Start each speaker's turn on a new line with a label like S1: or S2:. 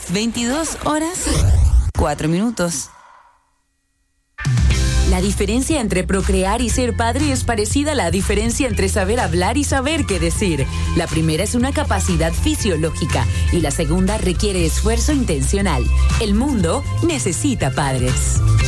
S1: 22 horas, 4 minutos.
S2: La diferencia entre procrear y ser padre es parecida a la diferencia entre saber hablar y saber qué decir. La primera es una capacidad fisiológica y la segunda requiere esfuerzo intencional. El mundo necesita padres.